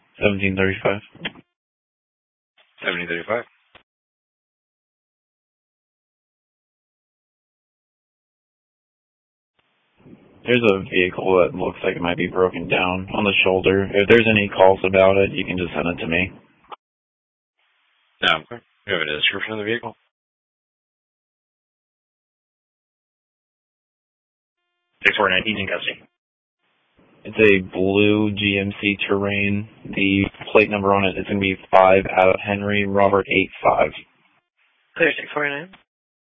1735. 1735. There's a vehicle that looks like it might be broken down on the shoulder. If there's any calls about it, you can just send it to me. No, okay. You have a description of the vehicle? He's in custody. It's a blue GMC Terrain. The plate number on it is going to be 5 out of Henry, Robert 85. Clear 649.